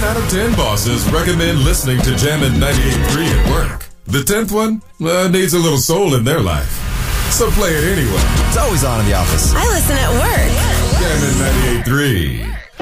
out of 10 bosses recommend listening to Jammin' 98.3 at work. The 10th one needs a little soul in their life. So play it anyway. It's always on in the office. I listen at work. Jammin' 98.3.